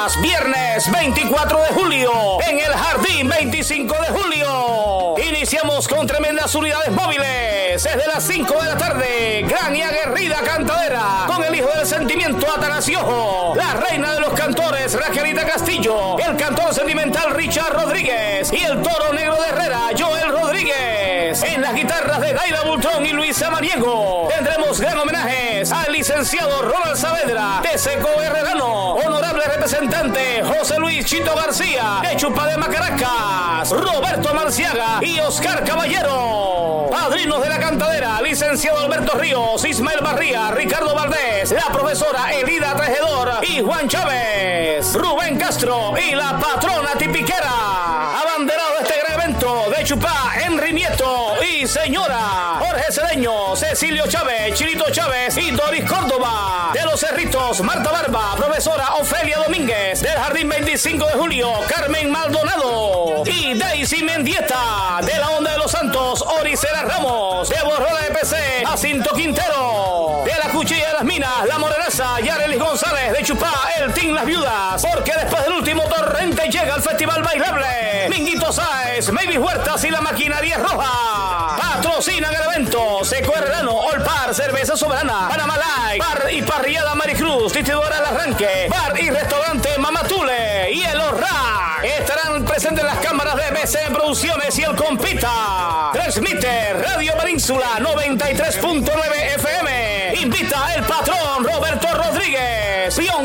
Viernes 24 de julio en el Jardín 25 de julio. Iniciamos con tremendas unidades móviles. Desde las 5 de la tarde, gran y aguerrida cantadera con el hijo del sentimiento Atanasiojo, la reina de los cantores Raquelita Castillo, el cantor sentimental Richard Rodríguez y el toro negro de Herrera Joel Rodríguez. En las guitarras de Daira Bultrón y Luisa Maniego tendremos gran homenajes al licenciado Ronald Saavedra de Seco Herrerano, honorable representante José Luis Chito García de Chupa de Macaracas, Roberto Marciaga y Oscar Caballero. Padrinos de la cantadera, licenciado Alberto Ríos, Ismael Barría, Ricardo Valdés, la profesora Elida Tejedor y Juan Chávez, Rubén Castro y la patrona tipiquera. Abanderado de este gran evento de Chupá, Henry Nieto y señora Jorge Cedeño, Cecilio Chávez, Chilito Chávez y Doris Córdoba. De los Cerritos, Marta Barba, profesora Ofelia Domínguez. Del Jardín 25 de julio, Carmen Maldonado y Daisy Mendieta. De la Onda de los Santos, Oricela Ramos. De Borrola de PC, Jacinto Quintero. De la Cuchilla de las Minas, La Morenaza, Yarelis González. De Chupá, el Team Las Viudas. Porque después del último torrente llega el Festival Bailable. Minguito Sáez, Mayvis Huertas y la Maquinaria Roja. Patrocinan el evento Seco Herrerano, Olpar, Cerveza Soberana, Panamá Light, Bar y Parrillada Maricruz, Distribuidora El Arranque, Bar y Restaurante Mamatule y el Orra. Estarán presentes las cámaras de BC Producciones y el Compita. Transmite Radio Península 93.9 FM. Invita el patrón Roberto Rodríguez.